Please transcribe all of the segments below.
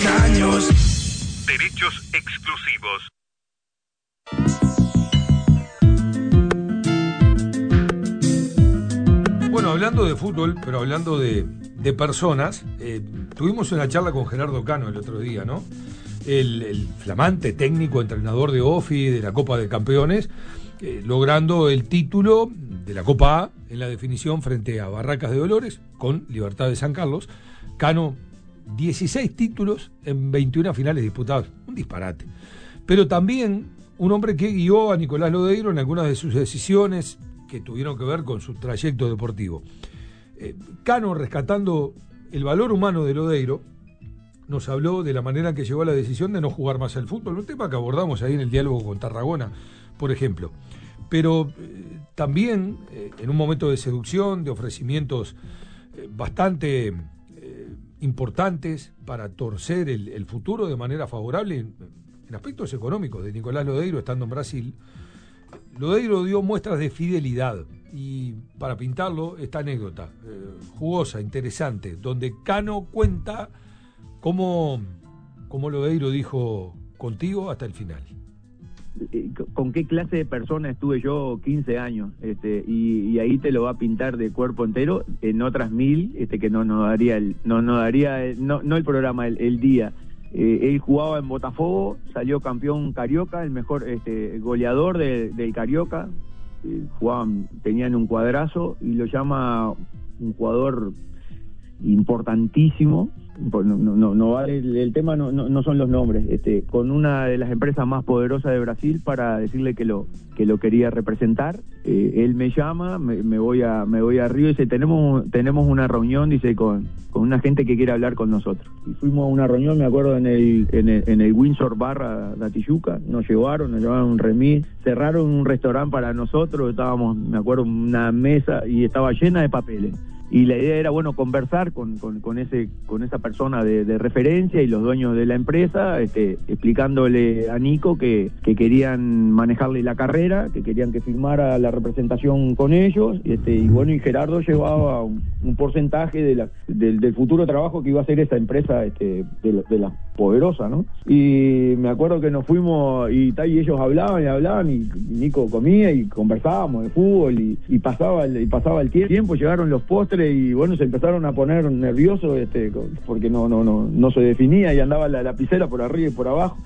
años. Derechos exclusivos. Bueno, hablando de fútbol, pero hablando de personas, tuvimos una charla con Gerardo Cano el otro día, ¿no? El flamante técnico, entrenador de OFI, de la Copa de Campeones, logrando el título de la Copa A en la definición frente a Barracas de Dolores con Libertad de San Carlos. Cano, 16 títulos en 21 finales disputadas, un disparate. Pero también un hombre que guió a Nicolás Lodeiro en algunas de sus decisiones que tuvieron que ver con su trayecto deportivo. Cano, rescatando el valor humano de Lodeiro, nos habló de la manera en que llegó a la decisión de no jugar más al fútbol, un tema que abordamos ahí en el diálogo con Tarragona, por ejemplo. Pero también en un momento de seducción, de ofrecimientos bastante importantes para torcer el futuro de manera favorable en aspectos económicos de Nicolás Lodeiro estando en Brasil. Lodeiro dio muestras de fidelidad y para pintarlo esta anécdota jugosa, interesante, donde Cano cuenta cómo Lodeiro dijo contigo hasta el final. ¿Con qué clase de persona estuve yo 15 años? Y ahí te lo va a pintar de cuerpo entero en otras 1000 que no nos daría el programa, el día. Él jugaba en Botafogo, salió campeón Carioca, el mejor goleador del Carioca. Tenían un cuadrazo y lo llama un jugador importantísimo. No vale el tema, no son los nombres, con una de las empresas más poderosas de Brasil para decirle que lo quería representar. Él me llama, me voy a Río y dice, tenemos una reunión, dice, con una gente que quiere hablar con nosotros. Y fuimos a una reunión, me acuerdo, en el Windsor Bar de Tijuca. Nos llevaron un remis, cerraron un restaurante para nosotros, estábamos, me acuerdo, una mesa y estaba llena de papeles. Y la idea era, conversar con esa persona de referencia y los dueños de la empresa, explicándole a Nico que querían manejarle la carrera, que querían que firmara la representación con ellos, y Gerardo llevaba un porcentaje del futuro trabajo que iba a hacer esa empresa de la poderosa, ¿no? Y me acuerdo que nos fuimos y ellos hablaban y Nico comía y conversábamos de fútbol y pasaba el tiempo, llegaron los postres y se empezaron a poner nerviosos porque no se definía y andaba la lapicera por arriba y por abajo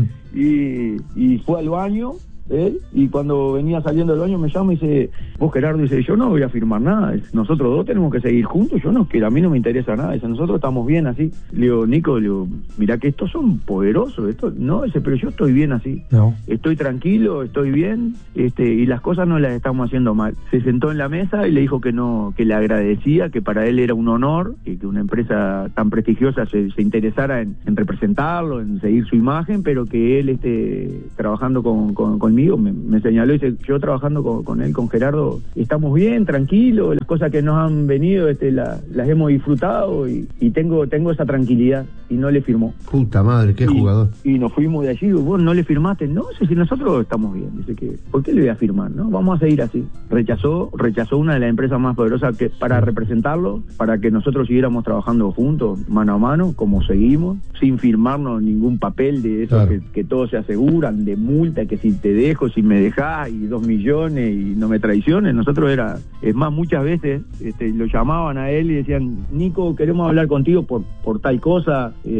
y fue al baño y cuando venía saliendo del baño me llama y dice, vos Gerardo, dice, yo no voy a firmar nada, nosotros dos tenemos que seguir juntos, a mí no me interesa nada, dice, nosotros estamos bien así. Le digo, Nico, mirá que estos son poderosos, pero yo estoy bien así, estoy tranquilo, estoy bien, y las cosas no las estamos haciendo mal. Se sentó en la mesa y le dijo que le agradecía, que para él era un honor que una empresa tan prestigiosa se interesara en representarlo, en seguir su imagen, pero que él trabajando conmigo, me señaló y dice, yo trabajando con él, con Gerardo, estamos bien, tranquilos, las cosas que nos han venido las hemos disfrutado y tengo esa tranquilidad, y no le firmó. Puta madre, qué jugador. Y nos fuimos de allí, vos no le firmaste, no, si nosotros estamos bien, dice que, ¿por qué le voy a firmar? No, vamos a seguir así. Rechazó una de las empresas más poderosas para representarlo, para que nosotros siguiéramos trabajando juntos, mano a mano, como seguimos, sin firmarnos ningún papel de eso, claro, que todos se aseguran, de multa, que si te dejo, si me dejás, y 2 millones, y no me traiciones. Nosotros es más, muchas veces lo llamaban a él y decían, Nico, queremos hablar contigo por tal cosa, y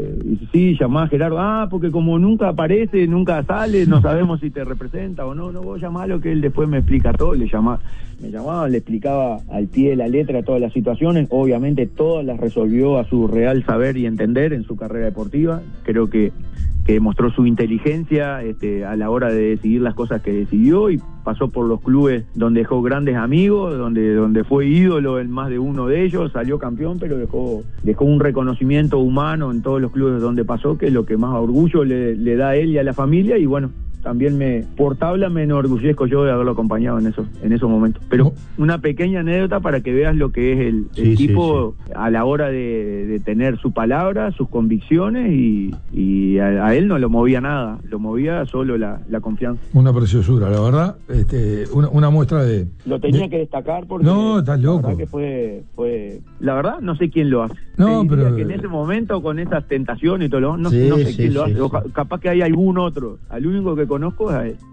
sí, llamá a Gerardo, porque como nunca aparece, nunca sale, no sabemos si te representa o no, vos llamalo, que él después me explica todo. Me llamaba, le explicaba al pie de la letra todas las situaciones, obviamente todas las resolvió a su real saber y entender en su carrera deportiva. Creo que demostró su inteligencia a la hora de decidir las cosas que decidió, y pasó por los clubes donde dejó grandes amigos, donde fue ídolo en más de uno de ellos, salió campeón, pero dejó un reconocimiento humano en todos los clubes donde pasó, que es lo que más orgullo le da a él y a la familia. Y también por tabla me enorgullezco yo de haberlo acompañado en esos momentos. Pero una pequeña anécdota para que veas lo que es el tipo a la hora de tener su palabra, sus convicciones, y a él no lo movía nada, lo movía solo la confianza. Una preciosura, la verdad. una muestra de... Lo tenía que destacar porque... No, estás loco. La verdad que fue... La verdad, no sé quién lo hace. No, pero... que en ese momento, con esas tentaciones y todo lo... No sé quién lo hace. Capaz que hay algún otro. Al único que conozco es a él.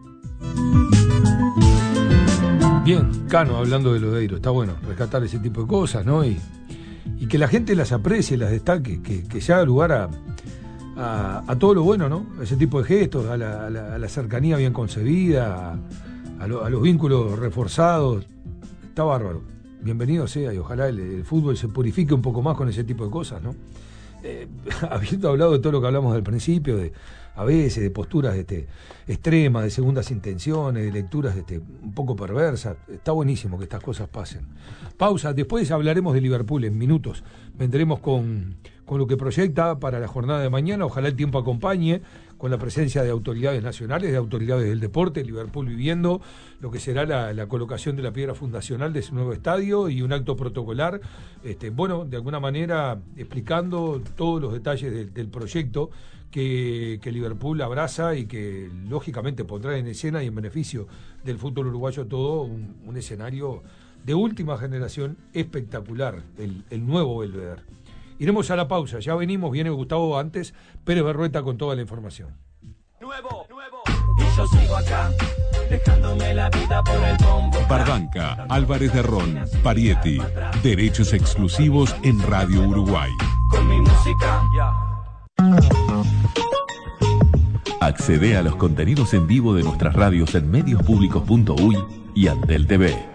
Bien, Cano, hablando de Lodeiro. Está bueno rescatar ese tipo de cosas, ¿no? Y que la gente las aprecie, las destaque, que se haga lugar a todo lo bueno, ¿no? Ese tipo de gestos, a la cercanía bien concebida, a los vínculos reforzados. Está bárbaro. Bienvenido sea, y ojalá el fútbol se purifique un poco más con ese tipo de cosas, ¿no? Habiendo hablado de todo lo que hablamos al principio, a veces de posturas extremas, de segundas intenciones, de lecturas un poco perversas, está buenísimo que estas cosas pasen. Pausa, después hablaremos de Liverpool en minutos. Vendremos con lo que proyecta para la jornada de mañana, ojalá el tiempo acompañe, con la presencia de autoridades nacionales, de autoridades del deporte, Liverpool viviendo lo que será la colocación de la piedra fundacional de su nuevo estadio y un acto protocolar, de alguna manera explicando todos los detalles del proyecto que Liverpool abraza y que lógicamente pondrá en escena y en beneficio del fútbol uruguayo todo un escenario de última generación espectacular, el nuevo Belvedere. Iremos a la pausa, ya venimos, viene Gustavo antes, Pérez Berrueta con toda la información. Nuevo, y yo sigo acá, dejándome la vida por el bombo. Barbanca, Álvarez de Ron, Parietti, derechos exclusivos en Radio Uruguay. Con mi música, Accede a los contenidos en vivo de nuestras radios en mediospublicos.uy y Antel TV.